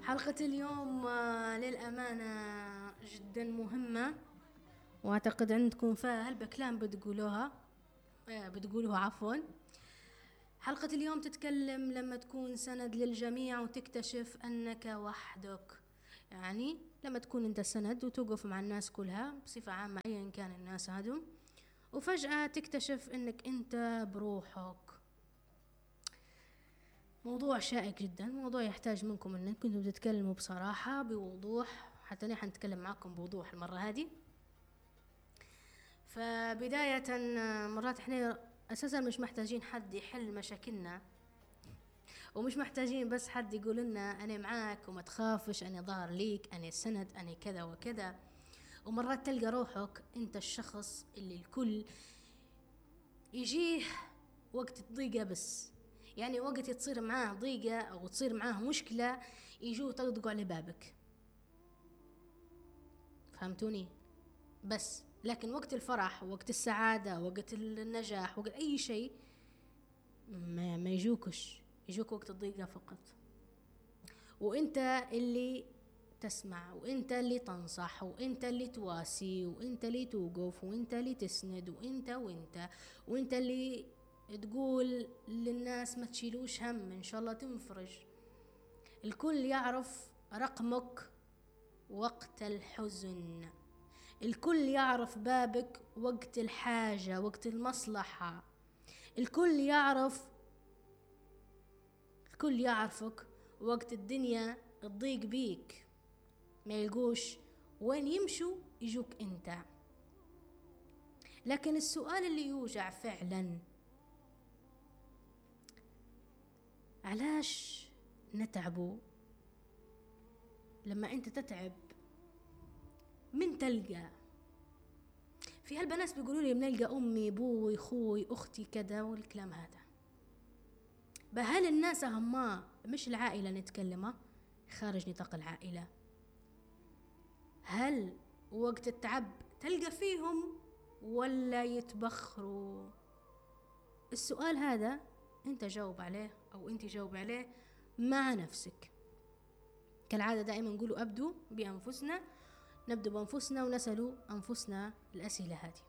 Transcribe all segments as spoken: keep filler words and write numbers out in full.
حلقة اليوم آه، للأمانة جدا مهمة، وأعتقد عندكم فيها هالبكلام بتقولوها آه، بتقولوها عفوا. حلقة اليوم تتكلم لما تكون سند للجميع وتكتشف أنك وحدك. يعني لما تكون أنت سند وتوقف مع الناس كلها بصفة عامة أيا كان الناس هادم، وفجأة تكتشف أنك أنت بروحك. موضوع شائك جدا، موضوع يحتاج منكم أنكم تتكلموا بصراحة بوضوح، حتى نحن نتكلم معكم بوضوح المرة هذه. فبداية مرات احنا أساسا مش محتاجين حد يحل مشاكلنا، ومش محتاجين بس حد يقول لنا أنا معاك وما تخافش، أنا ظهر ليك، أنا سند، أنا كذا وكذا. ومرات تلقى روحك أنت الشخص اللي الكل يجيه وقت الضيقة، بس يعني وقت تصير معاه ضيقة أو تصير معاه مشكلة يجوا يطقطقوا على بابك. فهمتوني؟ بس لكن وقت الفرح، وقت السعادة، وقت النجاح، وقت أي شيء ما, ما يجوكش، يجوك وقت الضيقة فقط. وانت اللي تسمع، وانت اللي تنصح، وانت اللي تواسي، وانت اللي توقف، وانت اللي تسند، وانت وانت وانت اللي تقول للناس ما تشيلوش هم، ان شاء الله تنفرج. الكل يعرف رقمك وقت الحزن، الكل يعرف بابك وقت الحاجة، وقت المصلحة. الكل يعرف الكل يعرفك وقت الدنيا تضيق بيك، ما يلقوش وين يمشوا يجوك انت. لكن السؤال اللي يوجع فعلا، علاش نتعبوا لما انت تتعب؟ من تلقى في هالبنات بيقولوا لي بنلقى امي، ابوي، اخوي، اختي، كذا والكلام هذا. بهل الناس هما مش العائلة نتكلمه خارج نطاق العائلة؟ هل وقت التعب تلقى فيهم ولا يتبخروا؟ السؤال هذا انت جاوب عليه او انت جاوب عليه مع نفسك. كالعادة دائما نقولوا ابدوا بانفسنا، نبدأ بانفسنا ونسألوا انفسنا الاسئلة هذه.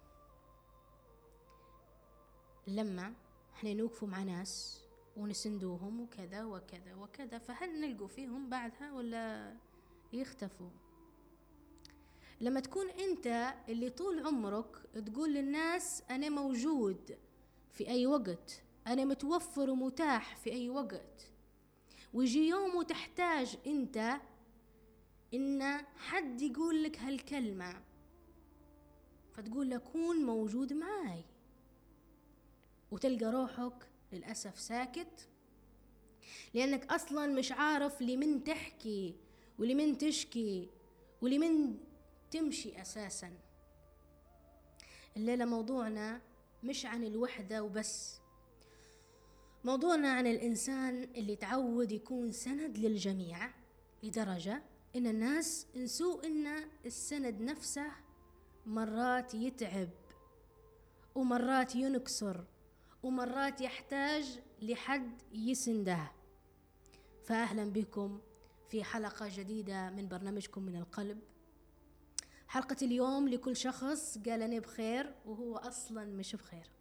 لما احنا نوقفوا مع ناس ونسندوهم وكذا وكذا وكذا، فهل نلقوا فيهم بعدها ولا يختفوا؟ لما تكون انت اللي طول عمرك تقول للناس انا موجود في اي وقت، انا متوفر ومتاح في اي وقت، ويجي يوم وتحتاج انت ان حد يقول لك هالكلمة، فتقول له كون موجود معاي، وتلقى روحك للأسف ساكت، لأنك أصلا مش عارف لمن تحكي ولمن تشكي ولمن تمشي أساسا. الليلة موضوعنا مش عن الوحدة وبس، موضوعنا عن الإنسان اللي تعود يكون سند للجميع، لدرجة إن الناس نسوا إن السند نفسه مرات يتعب، ومرات ينكسر، ومرات يحتاج لحد يسنده. فأهلا بكم في حلقة جديدة من برنامجكم من القلب. حلقة اليوم لكل شخص قال أنا بخير وهو أصلا مش بخير،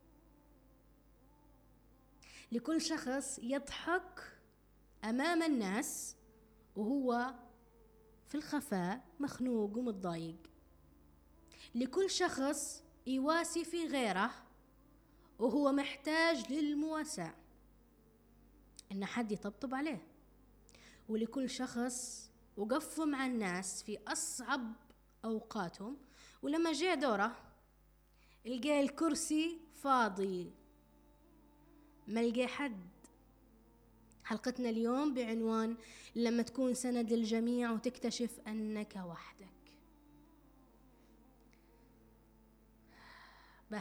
لكل شخص يضحك أمام الناس وهو في الخفاء مخنوق ومتضايق، لكل شخص يواسي في غيره وهو محتاج للمواساة، إن حد يطبطب عليه. ولكل شخص وقف مع الناس في أصعب أوقاتهم، ولما جاء دوره لقى الكرسي فاضي، ما لقى حد. حلقتنا اليوم بعنوان لما تكون سند للجميع وتكتشف أنك وحدك. به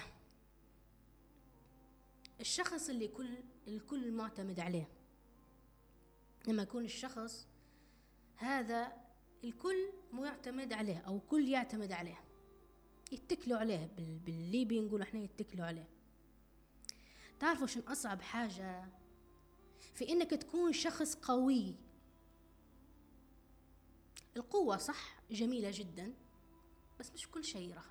الشخص اللي كل الكل معتمد عليه، لما يكون الشخص هذا الكل معتمد عليه أو كل يعتمد عليه، يتكلوا عليه، بالليبي نقول احنا يتكلوا عليه. تعرفوا شن أصعب حاجة في إنك تكون شخص قوي القوة صح جميلة جدا، بس مش كل شيء راح.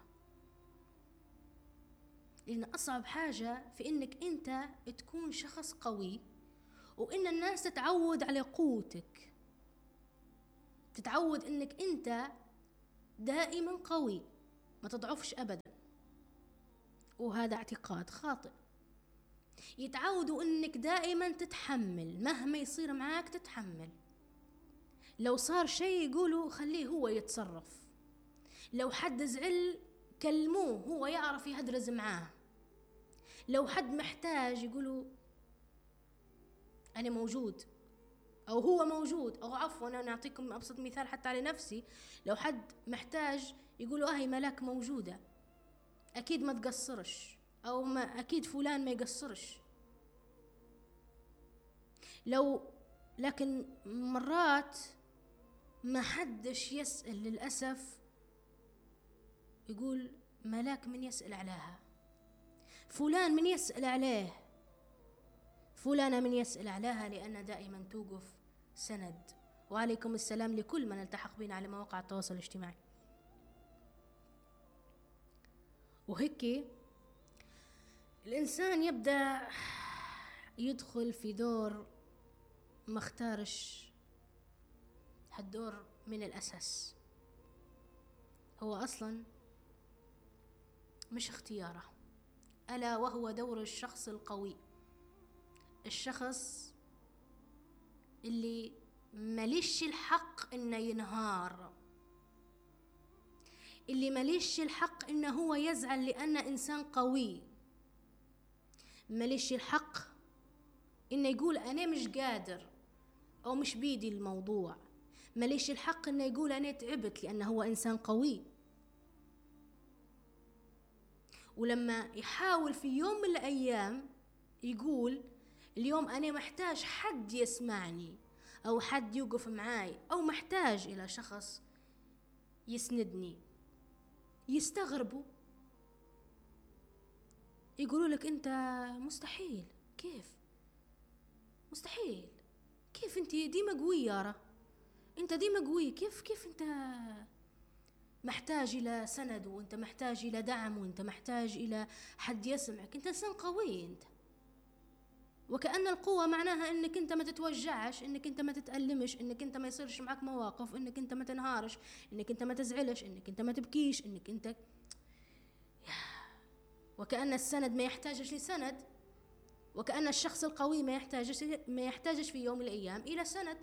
لأن أصعب حاجة في إنك أنت تكون شخص قوي، وإن الناس تتعود على قوتك، تتعود إنك أنت دائما قوي، ما تضعفش أبدا. وهذا اعتقاد خاطئ. يتعودوا إنك دائما تتحمل، مهما يصير معاك تتحمل. لو صار شيء يقولوا خليه هو يتصرف، لو حد زعل كلموه هو يعرف يهدرز معاه، لو حد محتاج يقولوا أنا موجود، أو هو موجود. أو عفوا أنا نعطيكم أبسط مثال حتى على نفسي، لو حد محتاج يقولوا أهي ملاك موجودة، أكيد ما تقصرش، أو ما أكيد فلان ما يقصرش. لو لكن مرات ما حدش يسأل للأسف، يقول ملاك من يسأل عليها، فلان من يسأل عليه، فلانة من يسأل عليها، لأن دائما توقف سند. وعليكم السلام لكل من التحق بنا على مواقع التواصل الاجتماعي. وهيك الإنسان يبدأ يدخل في دور ما اختارش هالدور من الأساس، هو أصلا مش اختياره، ألا وهو دور الشخص القوي، الشخص اللي مليش الحق إنه ينهار، اللي مليش الحق إنه هو يزعل لأنه إنسان قوي، مليش الحق إنه يقول أنا مش قادر أو مش بيدي الموضوع، مليش الحق إنه يقول أنا تعبت لأنه هو إنسان قوي. ولما يحاول في يوم من الأيام يقول اليوم أنا محتاج حد يسمعني، أو حد يوقف معاي، أو محتاج إلى شخص يسندني، يستغربوا، يقولوا لك أنت مستحيل، كيف مستحيل، كيف أنت ديما قوية يارا، أنت ديما قوي، كيف كيف أنت محتاج إلى سند، وأنت محتاج إلى دعم، وأنت محتاج إلى حد يسمعك، أنت إنسان قوي أنت. وكأن القوة معناها إنك أنت ما تتوجعش، إنك أنت ما تتألمش، إنك أنت ما يصيرش معك مواقف، إنك أنت ما تنهارش، إنك أنت ما تزعلش، إنك أنت ما تبكيش، إنك أنت. وكأن السند ما يحتاجش لسند، وكأن الشخص القوي ما يحتاجش ما يحتاجش في يوم من الأيام إلى سند.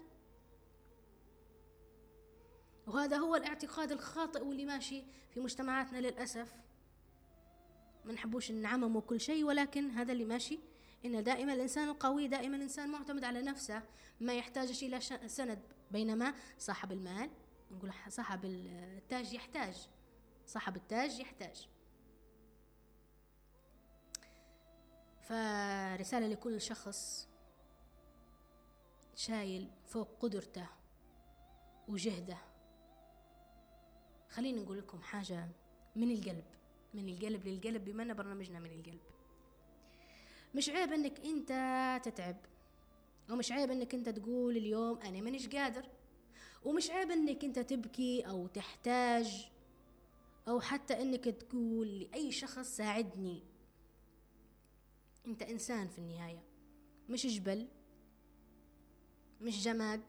وهذا هو الاعتقاد الخاطئ واللي ماشي في مجتمعاتنا للأسف. ما نحبوش نعمموا كل شيء، ولكن هذا اللي ماشي، إن دائما الإنسان القوي دائما إنسان معتمد على نفسه، ما يحتاجش إلى سند. بينما صاحب المال، نقول صاحب التاج يحتاج، صاحب التاج يحتاج. فرسالة لكل شخص شايل فوق قدرته وجهده، خليني نقول لكم حاجة من القلب، من القلب للقلب، بما أن برنامجنا من القلب. مش عيب انك انت تتعب، ومش عيب انك انت تقول اليوم انا مانيش قادر، ومش عيب انك انت تبكي او تحتاج، او حتى انك تقول لاي شخص ساعدني. انت انسان في النهاية، مش جبل، مش جماد.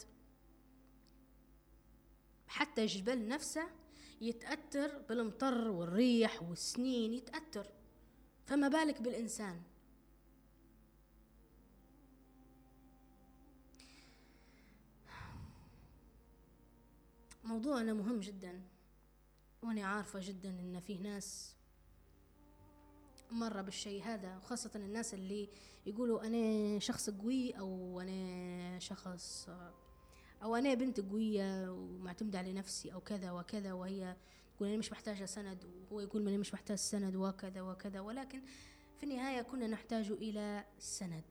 حتى الجبل نفسه يتأثر بالمطر والريح والسنين، يتأثر، فما بالك بالإنسان. موضوعنا مهم جدا، وأنا عارفة جدا إن فيه ناس مرة بالشيء هذا، وخاصة الناس اللي يقولوا أنا شخص قوي، أو أنا شخص، أو أنا بنت قوية ومعتمدة على نفسي أو كذا وكذا، وهي تقول أنا مش محتاجة سند، وهو يقول أنا مش محتاج سند وكذا وكذا. ولكن في النهاية كنا نحتاج إلى سند.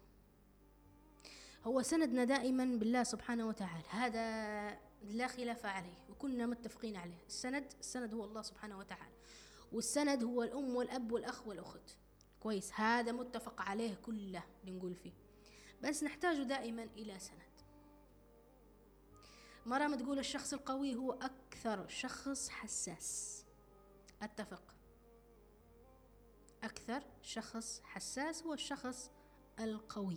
هو سندنا دائما بالله سبحانه وتعالى، هذا لا خلاف عليه وكنا متفقين عليه. السند السند هو الله سبحانه وتعالى، والسند هو الأم والأب والأخ والأخت، كويس، هذا متفق عليه كله اللي نقول فيه، بس نحتاج دائما إلى سند. مرام تقول الشخص القوي هو أكثر شخص حساس. أتفق، أكثر شخص حساس هو الشخص القوي.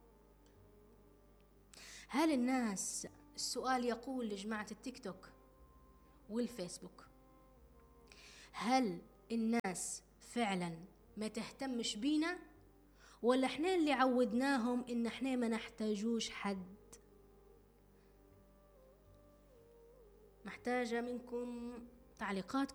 هل الناس، السؤال يقول لجماعة التيك توك والفيسبوك، هل الناس فعلا ما تهتمش بينا، ولا احنا اللي عودناهم ان احنا ما نحتاجوش حد؟ محتاجة منكم تعليقات